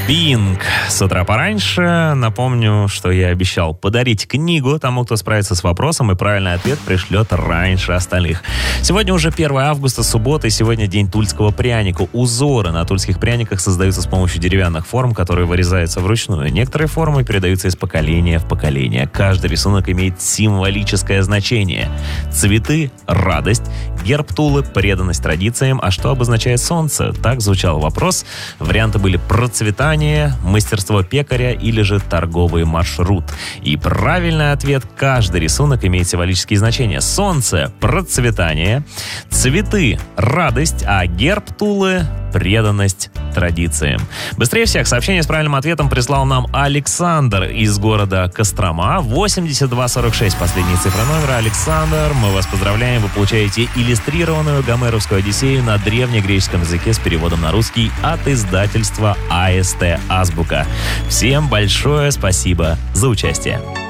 Bing. С утра пораньше. Напомню, что я обещал подарить книгу тому, кто справится с вопросом и правильный ответ пришлет раньше остальных. Сегодня уже 1 августа, суббота, и сегодня день тульского пряника. Узоры на тульских пряниках создаются с помощью деревянных форм, которые вырезаются вручную. Некоторые формы передаются из поколения в поколение. Каждый рисунок имеет символическое значение. Цветы — радость, герб Тулы — преданность традициям. А что обозначает солнце? Так звучал вопрос. Варианты были процветание, мастерство пекаря или же торговый маршрут. И правильный ответ: каждый рисунок имеет символические значения. Солнце — процветание, цветы — радость, а герб Тулы — преданность традициям. Быстрее всех сообщение с правильным ответом прислал нам Александр из города Кострома. 8246 последняя цифра номера. Александр, мы вас поздравляем. Вы получаете иллюстрированную Гомеровскую Одиссею на древнегреческом языке с переводом на русский от издательства АСТ Азбука. Всем большое спасибо за участие.